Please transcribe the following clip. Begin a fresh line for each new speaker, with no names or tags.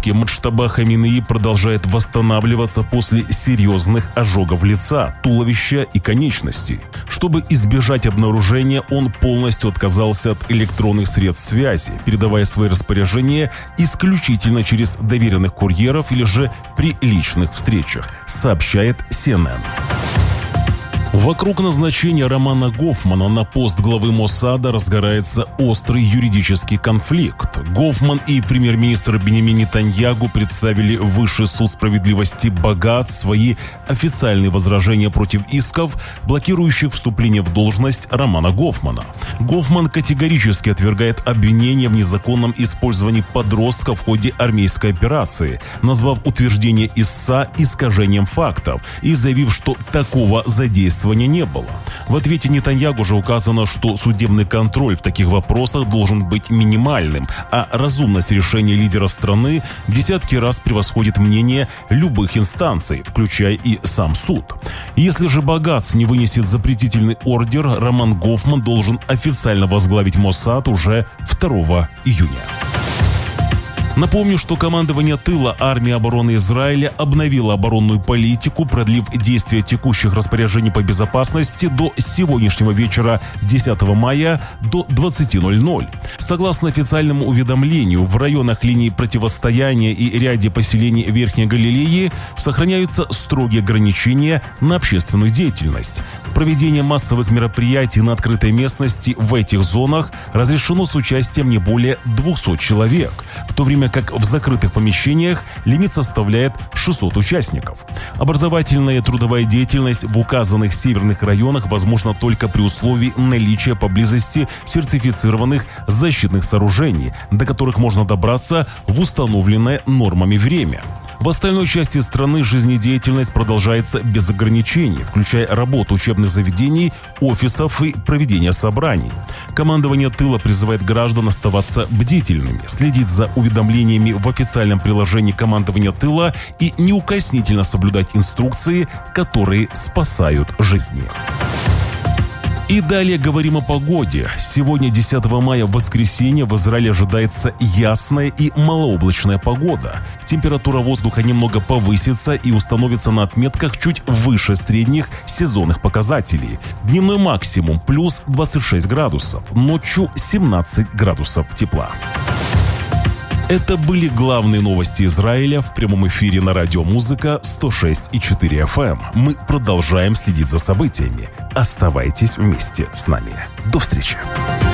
командировке Муджтаба Хаминеи продолжает восстанавливаться после серьезных ожогов лица, туловища и конечностей. Чтобы избежать обнаружения, он полностью отказался от электронных средств связи, передавая свои распоряжения исключительно через доверенных курьеров или же при личных встречах, сообщает CNN. Вокруг назначения Романа Гофмана на пост главы Моссада разгорается острый юридический конфликт. Гофман и премьер-министр Биньямин Нетаньягу представили в Высший суд справедливости Багат свои официальные возражения против исков, блокирующих вступление в должность Романа Гофмана. Гофман категорически отвергает обвинения в незаконном использовании подростка в ходе армейской операции, назвав утверждение истца искажением фактов и заявив, что такого задействования не было. В ответе Нетаньягу же указано, что судебный контроль в таких вопросах должен быть минимальным, а разумность решения лидеров страны в десятки раз превосходит мнение любых инстанций, включая и сам суд. Если же Багат не вынесет запретительный ордер, Роман Гофман должен официально возглавить Моссад уже 2 июня. Напомню, что командование тыла армии обороны Израиля обновило оборонную политику, продлив действие текущих распоряжений по безопасности до сегодняшнего вечера 10 мая до 20:00. Согласно официальному уведомлению, в районах линии противостояния и ряде поселений Верхней Галилеи сохраняются строгие ограничения на общественную деятельность. Проведение массовых мероприятий на открытой местности в этих зонах разрешено с участием не более 200 человек, в то время как в закрытых помещениях лимит составляет 600 участников. Образовательная и трудовая деятельность в указанных северных районах возможна только при условии наличия поблизости сертифицированных защитных сооружений, до которых можно добраться в установленное нормами время. В остальной части страны жизнедеятельность продолжается без ограничений, включая работу учебных заведений, офисов и проведение собраний. Командование тыла призывает граждан оставаться бдительными, следить за уведомлениями в официальном приложении командования тыла и неукоснительно соблюдать инструкции, которые спасают жизни. И далее говорим о погоде. Сегодня, 10 мая, в воскресенье, в Израиле ожидается ясная и малооблачная погода. Температура воздуха немного повысится и установится на отметках чуть выше средних сезонных показателей. Дневной максимум плюс 26 градусов, ночью 17 градусов тепла. Это были главные новости Израиля в прямом эфире на радио «Музыка» 106,4 FM. Мы продолжаем следить за событиями. Оставайтесь вместе с нами. До встречи.